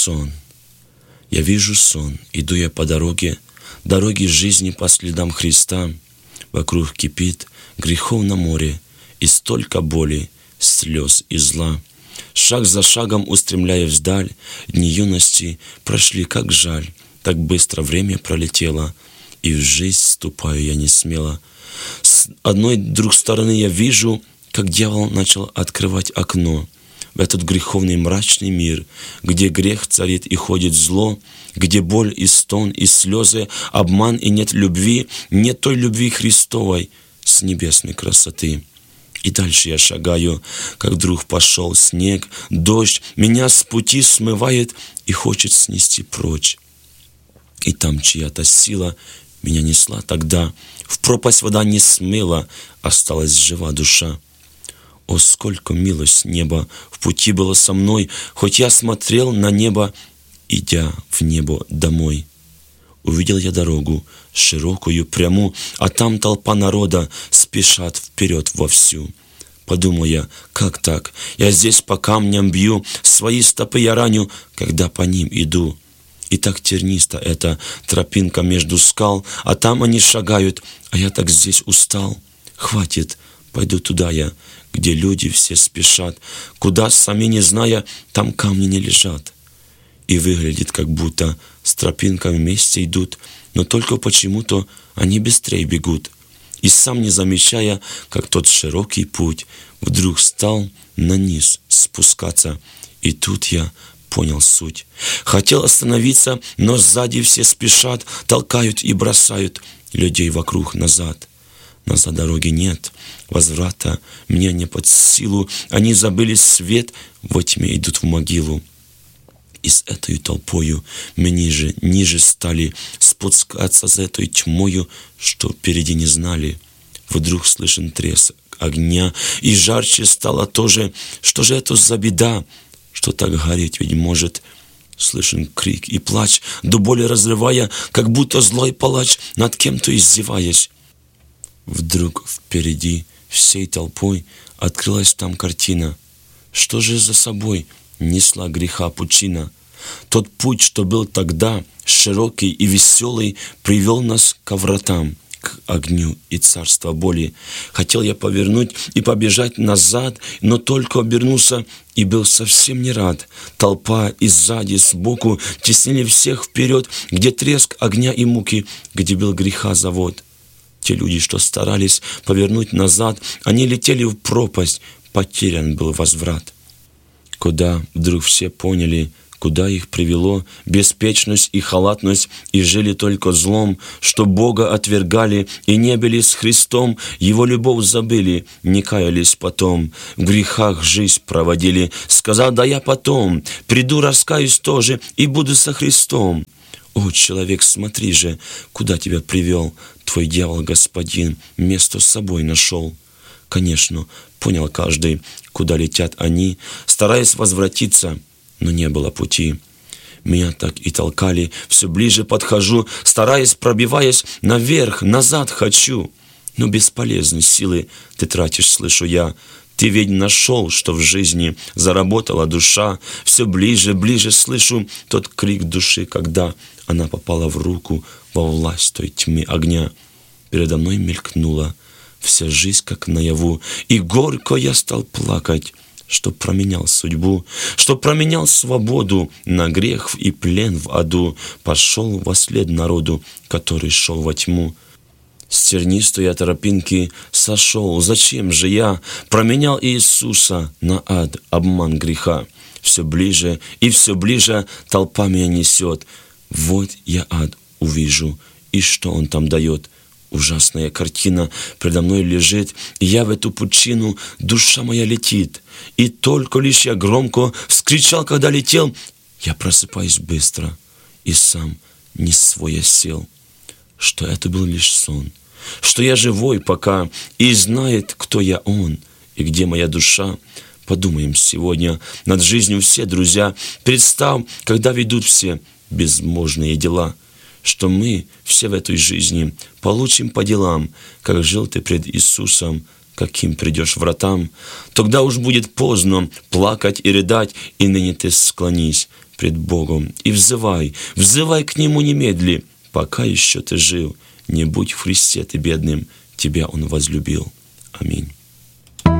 сон. Я вижу сон, иду я по дороге жизни по следам Христа. Вокруг кипит греховно море, и столько боли, слез и зла. Шаг за шагом устремляя вдаль, дни юности прошли, как жаль. Так быстро время пролетело, и в жизнь ступаю я не смело. С одной друг стороны я вижу, как дьявол начал открывать окно в этот греховный мрачный мир, где грех царит и ходит зло, где боль и стон и слезы, обман и нет любви, нет той любви Христовой с небесной красоты. И дальше я шагаю, как вдруг пошел снег, дождь меня с пути смывает и хочет снести прочь. И там чья-то сила меня несла тогда, в пропасть вода не смыла, осталась жива душа. О, сколько милость неба в пути было со мной, хоть я смотрел на небо, идя в небо домой. Увидел я дорогу, широкую, прямую, а там толпа народа спешат вперед вовсю. Подумал я, как так? Я здесь по камням бью, свои стопы я раню, когда по ним иду. И так терниста эта тропинка между скал, а там они шагают, а я так здесь устал. Хватит, пойду туда я, где люди все спешат, куда, сами не зная, там камни не лежат. И выглядит, как будто с тропинками вместе идут, но только почему-то они быстрее бегут. И сам не замечая, как тот широкий путь вдруг стал на низ спускаться. И тут я понял суть. Хотел остановиться, но сзади все спешат, толкают и бросают людей вокруг назад. Назад дороги нет, возврата мне не под силу. Они забыли свет, во тьме идут в могилу. И с этой толпою мы ниже стали спускаться за этой тьмою, что впереди не знали. Вдруг слышен треск огня, и жарче стало тоже. Что же это за беда, что так гореть ведь может? Слышен крик и плач, до боли разрывая, как будто злой палач над кем-то издеваясь. Вдруг впереди всей толпой открылась там картина. Что же за собой несла греха пучина? Тот путь, что был тогда широкий и веселый, привел нас ко вратам, к огню и царства боли. Хотел я повернуть и побежать назад, но только обернулся и был совсем не рад. Толпа и сзади, сбоку теснили всех вперед, где треск огня и муки, где был греха завод. Те люди, что старались повернуть назад, они летели в пропасть, потерян был возврат. Куда вдруг все поняли, куда их привело беспечность и халатность, и жили только злом, что Бога отвергали и не были с Христом, Его любовь забыли, не каялись потом, в грехах жизнь проводили, сказал, да я потом, приду, раскаюсь тоже и буду со Христом. О, человек, смотри же, куда тебя привел твой дьявол, господин, место с собой нашел. Конечно, понял каждый, куда летят они, стараясь возвратиться, но не было пути. Меня так и толкали, все ближе подхожу, стараясь, пробиваясь, наверх, назад хочу. Но бесполезны силы ты тратишь, слышу я. Ты ведь нашел, что в жизни заработала душа. Все ближе, ближе слышу тот крик души, когда она попала в руку во власть той тьмы огня. Передо мной мелькнула вся жизнь, как наяву, и горько я стал плакать, что променял судьбу, что променял свободу на грех и плен в аду, пошел вослед народу, который шел во тьму. С тернистой я тропинки сошел, зачем же я променял Иисуса на ад, обман греха? Все ближе и все ближе толпа меня несет. Вот я ад увижу, и что он там дает? Ужасная картина предо мной лежит, и я в эту пучину, душа моя летит. И только лишь я громко вскричал, когда летел, я просыпаюсь быстро, и сам не свой я сел. Что это был лишь сон, что я живой пока, и знает, кто я он, и где моя душа. Подумаем сегодня над жизнью все, друзья. Представь, когда ведут все безможные дела, что мы все в этой жизни получим по делам, как жил ты пред Иисусом, каким придешь вратам. Тогда уж будет поздно плакать и рыдать, и ныне ты склонись пред Богом и взывай к Нему немедли, пока еще ты жил. Не будь в Христе ты бедным, тебя Он возлюбил. Аминь.